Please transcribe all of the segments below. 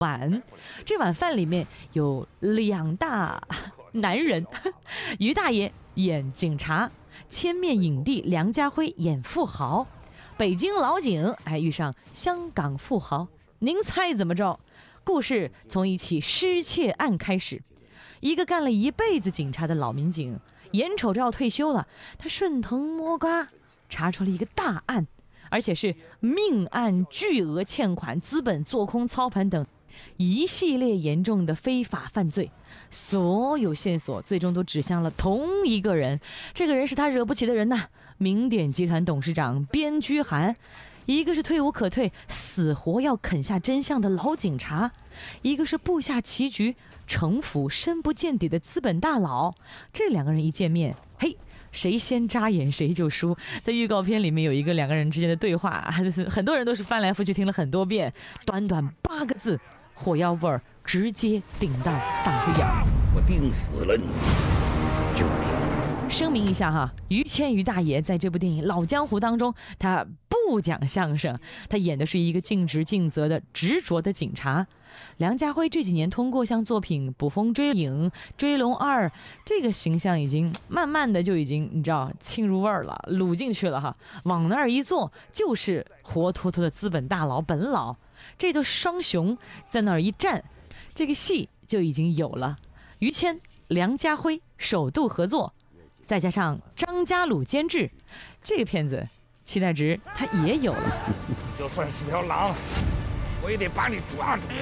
碗，这碗饭里面有2大男人，于大爷演警察，千面影帝梁家辉演富豪，北京老警遇上香港富豪，您猜怎么着？故事从一起失窃案开始，一个干了一辈子警察的老民警，眼瞅着要退休了，他顺藤摸瓜查出了一个大案，而且是命案、巨额欠款、资本做空、操盘等一系列严重的非法犯罪，所有线索最终都指向了同一个人。这个人是他惹不起的人呐，明典集团董事长边居涵。一个是退无可退、死活要啃下真相的老警察，一个是布下棋局、城府深不见底的资本大佬。这2个人一见面，嘿，谁先扎眼谁就输。在预告片里面有一个2个人之间的对话，很多人都是翻来覆去听了很多遍，短短8个字，火药味儿直接顶到嗓子眼儿。 我定死了你！救命！ 声明一下哈，于谦于大爷在这部电影《老江湖》当中，他不讲相声，他演的是一个尽职尽责的执着的警察。梁家辉这几年通过像作品《捕风追影》《追龙2》，这个形象已经慢慢的就已经你知道沁入味儿了，卤进去了哈，往那儿一坐就是活脱脱的资本大佬本老，这对双雄在那儿一站，这个戏就已经有了。于谦、梁家辉首度合作，再加上张家鲁监制，这个片子期待值它也有了。 就算是条狼，我也得把你抓住。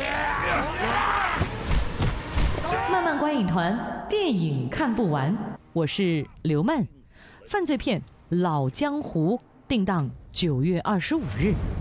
漫漫观影团，电影看不完，我是刘漫。犯罪片《老江湖》定档9月25日。